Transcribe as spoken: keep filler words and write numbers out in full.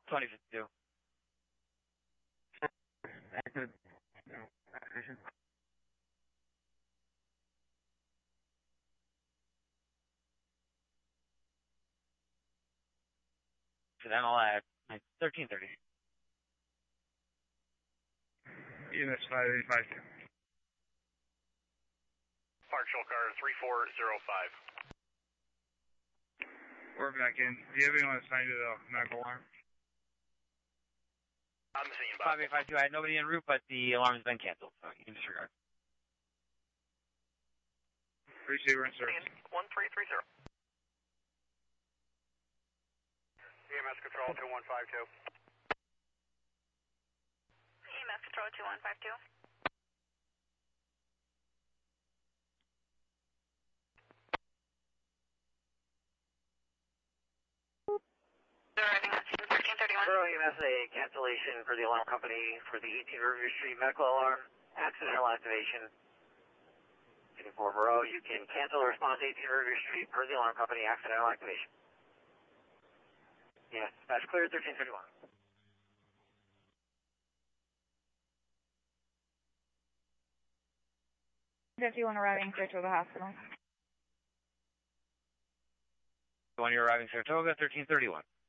twenty fifty-two. Active. No, activation. Accidental at thirteen thirty. E M S five eighty-five. Partial car three four zero five. We're back in. Do you have anyone assigned to the medical alarm? On the scene, Bob. five eight five two, I had nobody en route, but the alarm has been canceled, so you can disregard. Receiver in service. one three three zero. E M S control two one five two. E M S control two one five two. Arriving on scene thirteen thirty-one. Borough E M S, a cancellation for the alarm company for the eighteen River Street medical alarm, accidental activation. For Borough, you can cancel the response to eighteen River Street per the alarm company, accidental activation. Yes, that's clear, thirteen thirty-one. fifty-one arriving Saratoga Hospital. When you're arriving Saratoga, thirteen thirty-one.